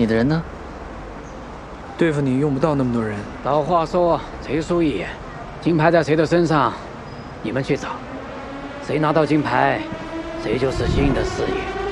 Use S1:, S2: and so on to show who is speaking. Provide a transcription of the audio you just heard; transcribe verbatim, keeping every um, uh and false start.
S1: 你的人呢？
S2: 对付你用不到那么多人。
S3: 老话说，谁输赢，金牌在谁的身上，你们去找，谁拿到金牌，谁就是新的四爷。